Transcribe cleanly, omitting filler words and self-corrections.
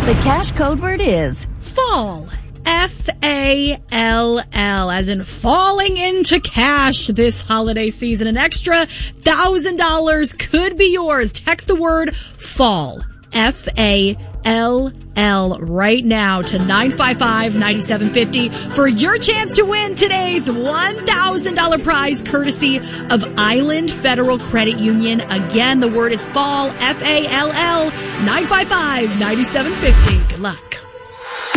The cash code word is fall. F-A-L-L, as in falling into cash this holiday season. An extra $1,000 could be yours. Text the word fall. F-A-L-L right now to 955-9750 for your chance to win today's $1,000 prize courtesy of Island Federal Credit Union. Again, the word is fall. F-A-L-L. 955-9750. Good luck.